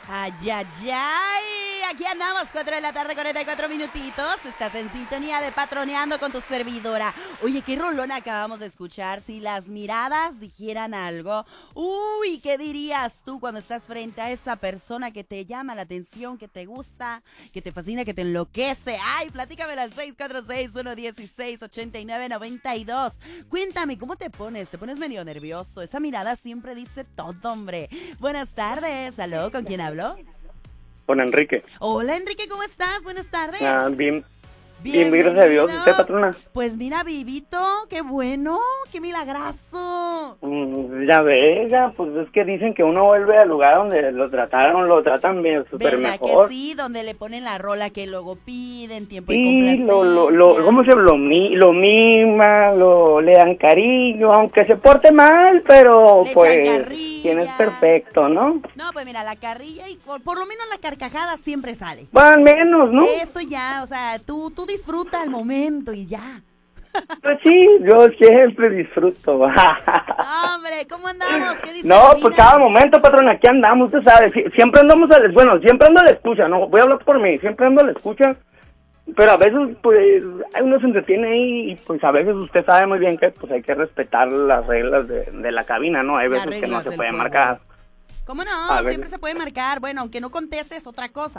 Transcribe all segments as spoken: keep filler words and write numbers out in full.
Ay, ay, ay. Aquí andamos, cuatro de la tarde, cuarenta y cuatro minutitos. Estás en sintonía de Patroneando con tu servidora. Oye, qué rolón acabamos de escuchar. Si las miradas dijeran algo. Uy, ¿qué dirías tú cuando estás frente a esa persona que te llama la atención, que te gusta, que te fascina, que te enloquece? Ay, platícamelo al seis cuatro seis, uno uno seis, ocho nueve nueve dos. Cuéntame, ¿cómo te pones? ¿Te pones medio nervioso? Esa mirada siempre dice todo, hombre. Buenas tardes. ¿Aló? ¿Con quién hablo? Con Enrique. Hola, Enrique, ¿cómo estás? Buenas tardes. Ah, bien, bien, gracias a Dios. ¿Y usted, patrona? Pues mira, vivito, qué bueno, qué milagrazo. Mm, ya ve, ya, pues es que dicen que uno vuelve al lugar donde lo trataron, lo tratan bien, súper ¿Verdad mejor. que sí? Donde le ponen la rola que luego piden, tiempo y Sí, complacencia. lo, lo, lo, ¿cómo se lo, mi, lo mima, lo, le dan cariño, aunque se porte mal, pero Le echan pues, carrilla. quien es perfecto, ¿no? No, pues mira, la carrilla y por, por lo menos la carcajada siempre sale. Van menos, ¿no? Eso ya, o sea, tú, tú disfruta el momento y ya. Pues sí, yo siempre disfruto. Hombre, ¿cómo andamos? ¿Qué dice No, la pues vida? cada momento, patrón, aquí andamos, usted sabe, Sie- siempre andamos a la, bueno, siempre ando a la escucha, no, voy a hablar por mí, siempre ando a la escucha, pero a veces, pues, uno se entretiene ahí y, pues, a veces usted sabe muy bien que, pues, hay que respetar las reglas de, de la cabina, ¿no? Hay Las veces que no reglas se del puede juego. marcar. ¿Cómo no? A ver. Siempre se puede marcar. Bueno, aunque no contestes, otra cosa.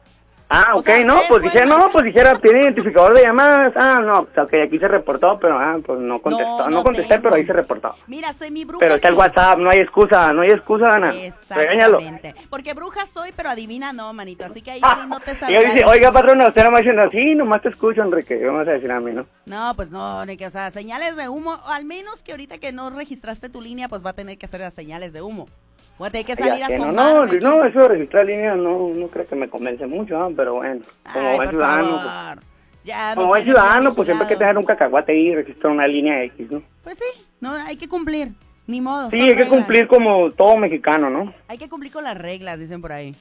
Ah, O ok, sea, no, ustedes pues pueden dije, no, marcar. pues dijera, tiene identificador de llamadas, ah, no, o sea, que aquí se reportó, pero, ah, pues no contestó, No, no, no contesté, tengo. pero ahí se reportó. Mira, soy mi bruja. Pero está el sí. WhatsApp, no hay excusa, no hay excusa, Ana, regáñalo. Exactamente. Porque bruja soy, pero adivina no, manito. Así que ahí sí no te Y sabría yo dice, decir. oiga, patrona, usted nomás diciendo, sí, nomás te escucho, Enrique, vamos a decir a mí, ¿no? No, pues no, ni que, o sea, señales de humo. Al menos que ahorita que no registraste tu línea, pues va a tener que hacer las señales de humo. Voy a tener que salir Ya a que no, asomarme. no, no, eso de registrar líneas no, no creo que me convence mucho, ¿no? Pero bueno, como Ay, buen por ciudadano, favor. Ya pues, como nos buen tienen bien ciudadano, pues siempre hay que tener un vigilados. cacahuate ahí y registrar una línea X, ¿no? Pues sí, no, hay que cumplir. Ni modo. Sí, son hay que reglas. cumplir como todo mexicano, ¿no? Hay que cumplir con las reglas, dicen por ahí.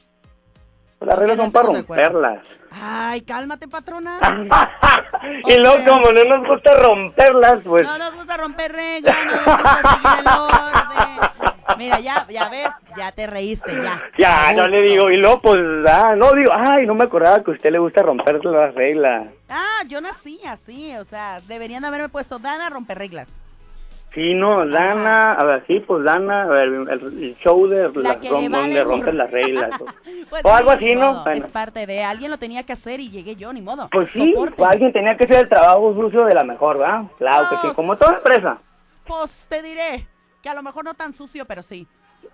Las reglas no son para estamos de acuerdo. romperlas. Ay, cálmate, patrona. Y O luego, sea- como no nos gusta romperlas, pues... No nos gusta romper reglas, no nos gusta seguir el orden. Mira, ya, ya ves, ya te reíste, ya. Ya, A no le gusto. digo, y luego, pues, ah, no digo, ay, no me acordaba que a usted le gusta romper las reglas. Ah, yo nací así, o sea, deberían haberme puesto Dana romper reglas. Sí, no, Dana, a ver, sí, pues Dana, a ver, el, el show de La las que rom- le vale donde rompes burro. las reglas. O, Pues o sí, algo ni así, ¿no? modo, Bueno, es parte de, alguien lo tenía que hacer y llegué yo, ni modo. pues sí, Soporte. pues alguien tenía que hacer el trabajo sucio de la mejor, ¿verdad? Claro que sí, Pues- como toda empresa. Pues te diré que a lo mejor no tan sucio, pero sí.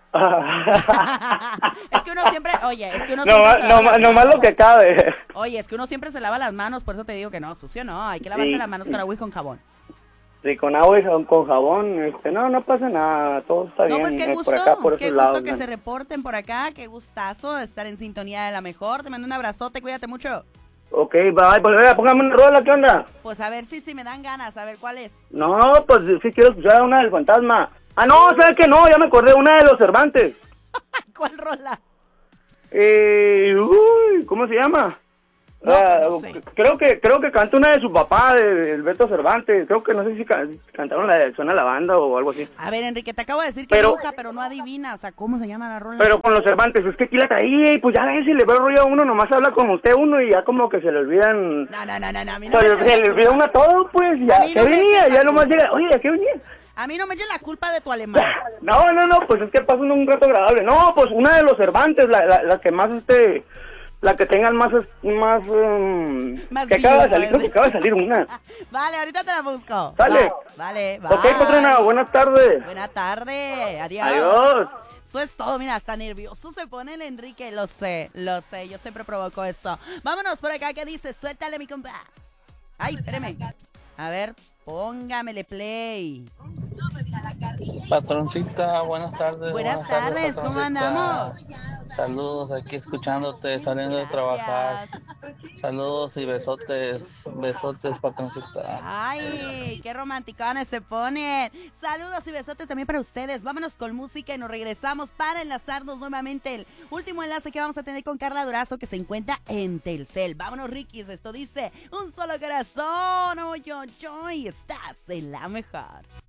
Es que uno siempre, oye, es que uno no, siempre más, se lava no, las más- no más manos. lo que cabe. Oye, es que uno siempre se lava las manos, por eso te digo que no, sucio no, hay que lavarse Sí. las manos con agua y con jabón. Sí, con agua y con con jabón, este, no, no pasa nada, todo está No, bien, pues qué eh, gusto, por acá, por qué esos gusto lados. que ¿no? se reporten por acá, qué gustazo de estar en sintonía de la mejor. Te mando un abrazote, cuídate mucho. Ok, bye, pues vea, póngame una rola, ¿qué onda? Pues a ver si si me dan ganas, a ver cuál es. No, pues sí quiero escuchar una del fantasma. Ah, no, ¿sabes qué? No, ya me acordé, una de los Cervantes. ¿Cuál rola? Eh, uy, ¿cómo se llama? No, Ah, pues no sé. creo que creo que canta una de su papá, de, de Alberto Cervantes. Creo que no sé si ca- cantaron la de Suena la banda o algo así. A ver, Enrique, te acabo de decir que Pero- bruja, pero no adivina, o sea, ¿cómo se llama la rola? Pero con los Cervantes, es que aquí la traía y pues ya ves, si le veo rollo a uno, nomás habla con usted uno y ya como que se le olvidan... No, no, no, no, no, a mí no Se me le, eches se la le olvida culpa. uno a todo, pues, ya. A mí no ¿Qué me venía? eches la Ya nomás culpa. llega, oye, ¿a qué venía? A mí no me eches la culpa de tu alemán. No, no, no, pues es que pasa un rato agradable. No, pues una de los Cervantes, la, la, la que más, este... La que tengan más, más, um, Más que acaba de views, salir, creo que acaba de salir una. Vale, ahorita te la busco. Sale. Va, vale, va. Ok, patrona, buenas tardes. Buena tarde, adiós. Adiós. Eso es todo, mira, hasta nervioso se pone el Enrique, lo sé, lo sé, yo siempre provoco eso. Vámonos por acá, ¿qué dice? Suéltale, mi compa. Ay, espérame. A ver, póngamele play. Patroncita, buenas tardes. Buenas tardes, ¿cómo patroncita. andamos? Saludos aquí escuchándote, saliendo de trabajar. Gracias. Saludos y besotes, besotes, patroncita. Ay, qué romanticones se ponen. Saludos y besotes también para ustedes. Vámonos con música y nos regresamos para enlazarnos nuevamente. El último enlace que vamos a tener con Carla Durazo, que se encuentra en Telcel. Vámonos, Rikis. Esto dice un solo corazón. Oh, yo, yo, y estás en la mejor.